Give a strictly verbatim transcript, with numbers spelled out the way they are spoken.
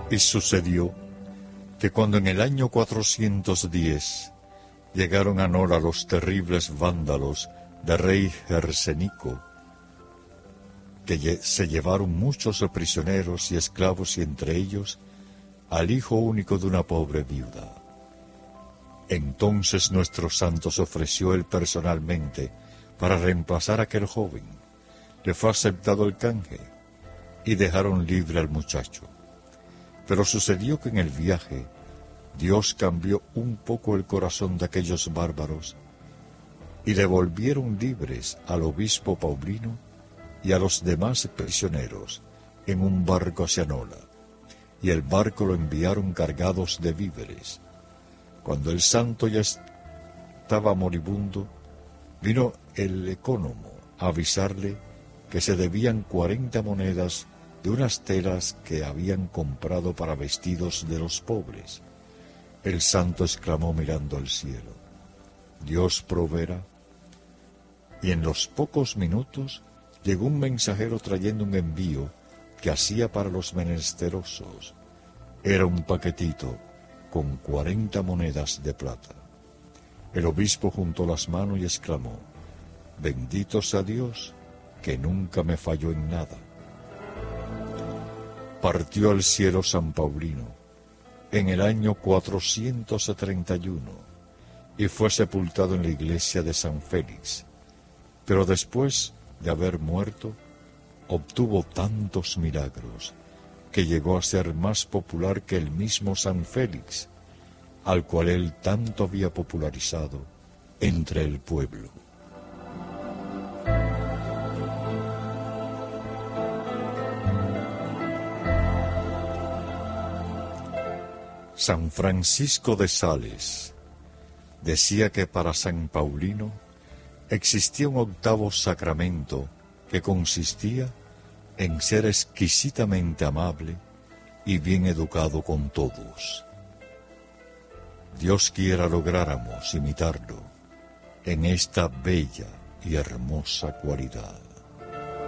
Y sucedió que cuando en el año cuatrocientos diez llegaron a Nora los terribles vándalos de rey Gersenico, que se llevaron muchos prisioneros y esclavos, y entre ellos al hijo único de una pobre viuda. Entonces nuestro santo se ofreció él personalmente para reemplazar a aquel joven. Le fue aceptado el canje y dejaron libre al muchacho. Pero sucedió que en el viaje Dios cambió un poco el corazón de aquellos bárbaros y devolvieron libres al obispo Paulino y a los demás prisioneros en un barco hacia Nola, y el barco lo enviaron cargados de víveres. Cuando el santo ya estaba moribundo, vino el ecónomo a avisarle que se debían cuarenta monedas de unas telas que habían comprado para vestidos de los pobres. El santo exclamó mirando al cielo: Dios proveerá. Y en los pocos minutos llegó un mensajero trayendo un envío que hacía para los menesterosos. Era un paquetito con cuarenta monedas de plata. El obispo juntó las manos y exclamó: Bendito sea Dios, que nunca me falló en nada. Partió al cielo San Paulino en el año cuatrocientos treinta y uno y fue sepultado en la iglesia de San Félix, pero después de haber muerto, obtuvo tantos milagros que llegó a ser más popular que el mismo San Félix, al cual él tanto había popularizado entre el pueblo. San Francisco de Sales decía que para San Paulino existía un octavo sacramento que consistía en ser exquisitamente amable y bien educado con todos. Dios quiera lográramos imitarlo en esta bella y hermosa cualidad.